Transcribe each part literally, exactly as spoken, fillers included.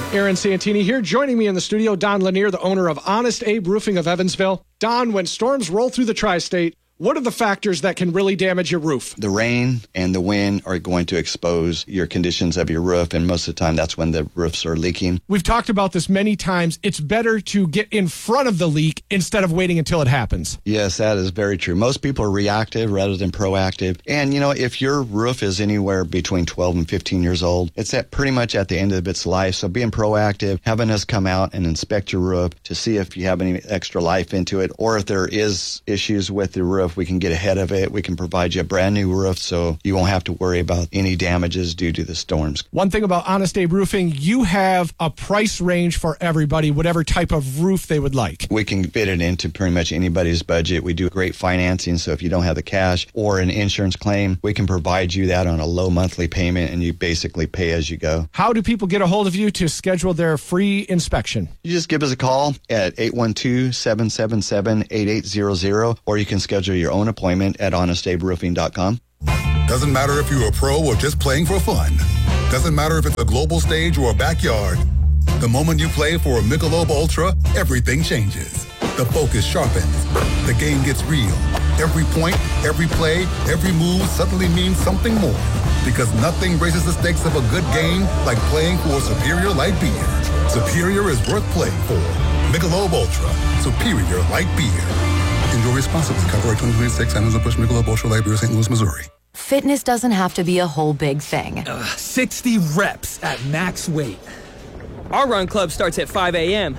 Aaron Santini here. Joining me in the studio, Don Lanier, the owner of Honest Abe Roofing of Evansville. Don, when storms roll through the tri-state, what are the factors that can really damage your roof? The rain and the wind are going to expose your conditions of your roof, and most of the time that's when the roofs are leaking. We've talked about this many times. It's better to get in front of the leak instead of waiting until it happens. Yes, that is very true. Most people are reactive rather than proactive. And, you know, if your roof is anywhere between twelve and fifteen years old, it's at pretty much at the end of its life. So being proactive, having us come out and inspect your roof to see if you have any extra life into it, or if there is issues with the roof, we can get ahead of it. We can provide you a brand new roof so you won't have to worry about any damages due to the storms. One thing about Honest Abe Roofing, you have a price range for everybody, whatever type of roof they would like. We can fit it into pretty much anybody's budget. We do great financing, so if you don't have the cash or an insurance claim, we can provide you that on a low monthly payment, and you basically pay as you go. How do people get a hold of you to schedule their free inspection? You just give us a call at eight one two, seven seven seven, eight eight zero zero, or you can schedule your own appointment at honest abe roofing dot com. Doesn't matter if you're a pro or just playing for fun. Doesn't matter if it's a global stage or a backyard. The moment you play for a Michelob Ultra, everything changes. The focus sharpens. The game gets real. Every point, every play, every move suddenly means something more. Because nothing raises the stakes of a good game like playing for a superior light beer. Superior is worth playing for. Michelob Ultra, superior light beer. Enjoy responsibly. Copyright twenty twenty-six, Anheuser-Busch Michelob Ultra Light Beer, Saint Louis, Missouri. Fitness doesn't have to be a whole big thing. Uh, sixty reps at max weight. Our run club starts at five a.m.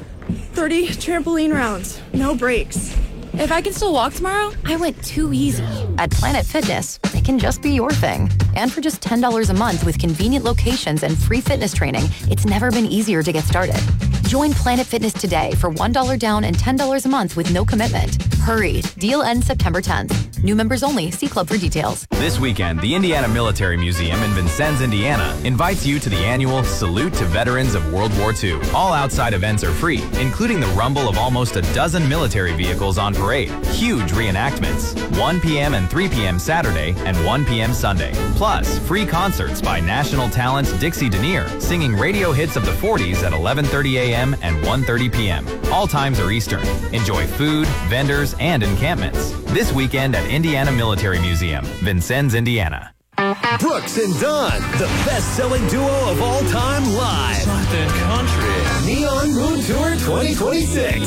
thirty trampoline rounds, no breaks. If I can still walk tomorrow, I went too easy. At Planet Fitness, it can just be your thing. And for just ten dollars a month with convenient locations and free fitness training, it's never been easier to get started. Join Planet Fitness today for one dollar down and ten dollars a month with no commitment. Hurry. Deal ends September tenth. New members only. See club for details. This weekend, the Indiana Military Museum in Vincennes, Indiana, invites you to the annual Salute to Veterans of World War Two. All outside events are free, including the rumble of almost a dozen military vehicles on parade. Huge reenactments. one p.m. and three p.m. Saturday and one p.m. Sunday. Plus, free concerts by national talent Dixie Denier, singing radio hits of the forties at eleven thirty a.m. and one thirty p.m. All times are Eastern. Enjoy food, vendors, and encampments. This weekend at Indiana Military Museum, Vincennes, Indiana. Brooks and Dunn, the best-selling duo of all time, live. Something country. Neon Moon Tour twenty twenty-six.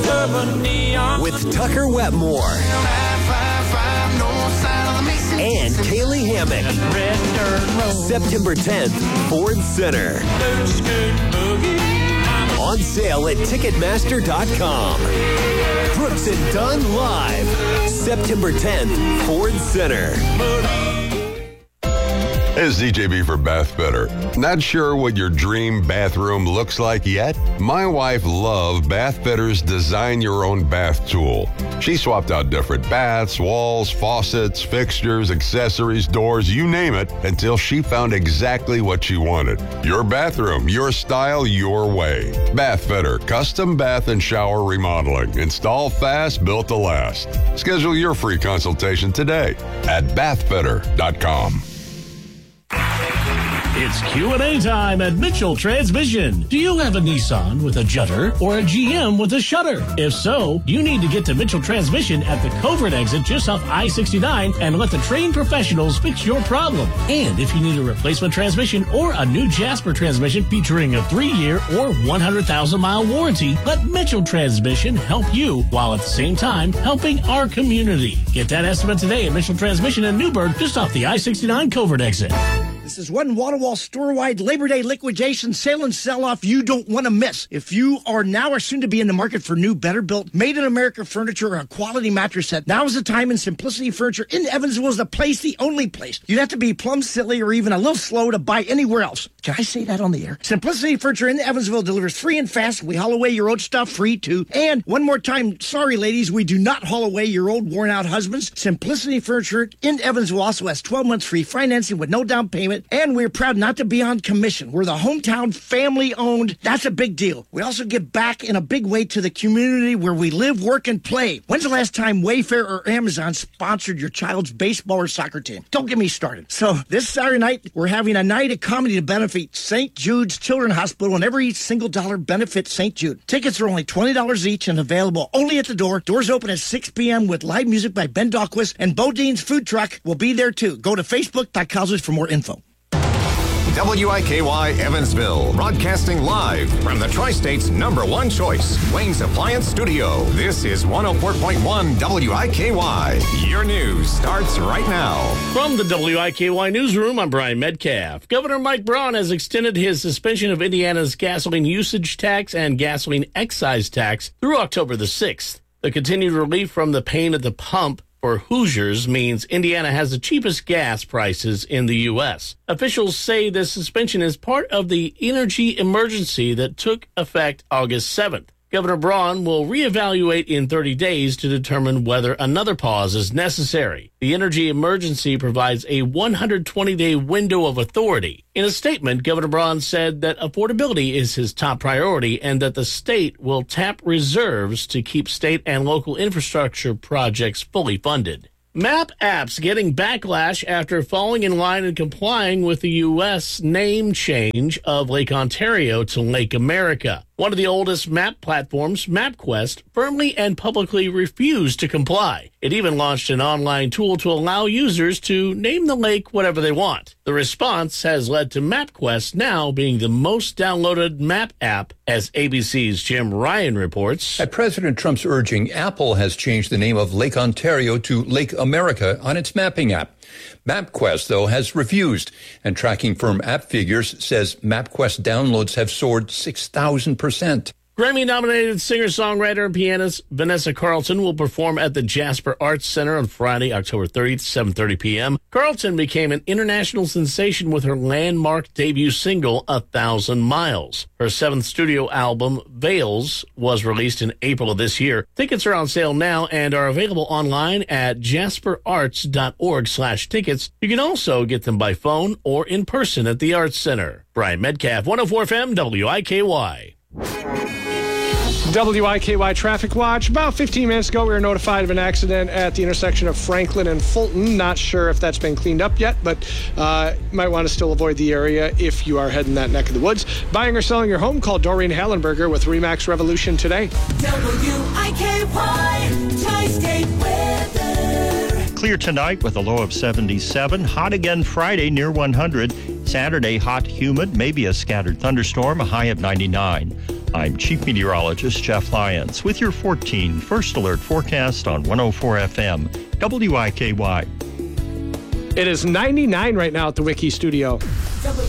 With Tucker Wetmore. And Kaylee Hammack. September tenth, Ford Center. On sale at Ticketmaster dot com. Brooks and Dunn live. September tenth, Ford Center. It's D J B for Bath Better. Not sure what your dream bathroom looks like yet? My wife loved Bath Better's Design Your Own Bath tool. She swapped out different baths, walls, faucets, fixtures, accessories, doors, you name it, until she found exactly what she wanted. Your bathroom, your style, your way. Bath Better, custom bath and shower remodeling. Install fast, built to last. Schedule your free consultation today at bath better dot com. It's Q and A time at Mitchell Transmission. Do you have a Nissan with a judder or a G M with a shutter? If so, you need to get to Mitchell Transmission at the Covert exit just off I sixty-nine and let the trained professionals fix your problem. And if you need a replacement transmission or a new Jasper transmission featuring a three-year or one hundred thousand mile warranty, let Mitchell Transmission help you while at the same time helping our community. Get that estimate today at Mitchell Transmission in Newburgh just off the I sixty-nine Covert exit. This is one wall-to-wall store-wide Labor Day liquidation sale and sell-off you don't want to miss. If you are now or soon to be in the market for new, better-built, made-in-America furniture or a quality mattress set, now is the time, and Simplicity Furniture in Evansville is the place, the only place. You'd have to be plumb silly or even a little slow to buy anywhere else. Can I say that on the air? Simplicity Furniture in Evansville delivers free and fast. We haul away your old stuff free, too. And one more time, sorry, ladies, we do not haul away your old, worn-out husbands. Simplicity Furniture in Evansville also has twelve months free financing with no down payment it. And we're proud not to be on commission. We're the hometown family owned. That's a big deal. We also give back in a big way to the community where we live, work, and play. When's the last time Wayfair or Amazon sponsored your child's baseball or soccer team? Don't get me started. So this Saturday night, we're having a night of comedy to benefit Saint Jude's Children's Hospital, and every single dollar benefits Saint Jude. Tickets are only twenty dollars each and available only at the door. Doors open at six p.m. with live music by Ben Dahlquist, and Bodine's food truck will be there too. Go to facebook dot com for more info. W I K Y Evansville, broadcasting live from the Tri-State's number one choice, Wayne's Appliance Studio. This is one oh four point one W I K Y. Your news starts right now. From the W I K Y Newsroom, I'm Brian Metcalf. Governor Mike Braun has extended his suspension of Indiana's gasoline usage tax and gasoline excise tax through October the sixth. The continued relief from the pain at the pump for Hoosiers means Indiana has the cheapest gas prices in the U S. Officials say the suspension is part of the energy emergency that took effect August seventh. Governor Braun will reevaluate in thirty days to determine whether another pause is necessary. The energy emergency provides a one hundred twenty day window of authority. In a statement, Governor Braun said that affordability is his top priority and that the state will tap reserves to keep state and local infrastructure projects fully funded. Map apps getting backlash after falling in line and complying with the U S name change of Lake Ontario to Lake America. One of the oldest map platforms, MapQuest, firmly and publicly refused to comply. It even launched an online tool to allow users to name the lake whatever they want. The response has led to MapQuest now being the most downloaded map app, as A B C's Jim Ryan reports. At President Trump's urging, Apple has changed the name of Lake Ontario to Lake America on its mapping app. MapQuest, though, has refused, and tracking firm AppFigures says MapQuest downloads have soared six thousand percent. Grammy-nominated singer-songwriter and pianist Vanessa Carlton will perform at the Jasper Arts Center on Friday, October thirtieth, seven thirty p.m. Carlton became an international sensation with her landmark debut single, A Thousand Miles. Her seventh studio album, Veils, was released in April of this year. Tickets are on sale now and are available online at jasper arts dot org slash tickets. You can also get them by phone or in person at the Arts Center. Brian Metcalf, one oh four F M, W I K Y. W I K Y Traffic Watch. About fifteen minutes ago, we were notified of an accident at the intersection of Franklin and Fulton. Not sure if that's been cleaned up yet, but uh, might want to still avoid the area if you are heading that neck of the woods. Buying or selling your home, call Doreen Hallenberger with Remax Revolution today. W I K Y Tri-State Weather. Clear tonight with a low of seventy-seven. Hot again Friday near one hundred. Saturday, hot, humid, maybe a scattered thunderstorm, a high of ninety-nine. I'm Chief Meteorologist Jeff Lyons with your fourteen First Alert forecast on one oh four F M, W I K Y. It is ninety-nine right now at the Wiki Studio.